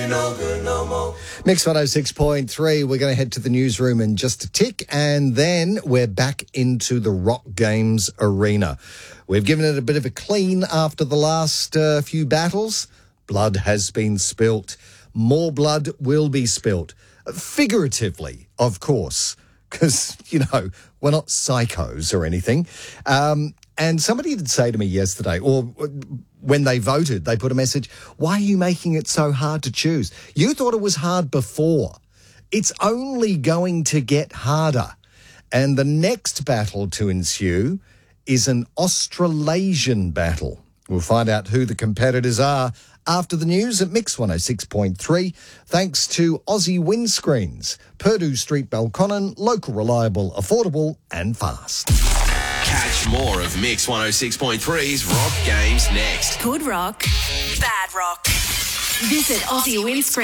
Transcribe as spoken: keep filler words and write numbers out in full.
No good no more. Mix one oh six point three, we're going to head to the newsroom in just a tick, and then we're back into the Rock Games arena. We've given it a bit of a clean after the last uh, few battles. Blood has been spilt. More blood will be spilt. Figuratively, of course, because, you know, we're not psychos or anything. Um, and somebody did say to me yesterday, or when they voted, they put a message, why are you making it so hard to choose? You thought it was hard before. It's only going to get harder. And the next battle to ensue is an Australasian battle. We'll find out who the competitors are after the news at Mix one oh six point three, thanks to Aussie Windscreens, Purdue Street, Belconnen, local, reliable, affordable and fast. Catch more of Mix one oh six point three's Rock Games next. Good rock, bad rock. Visit Aussie Windscreen.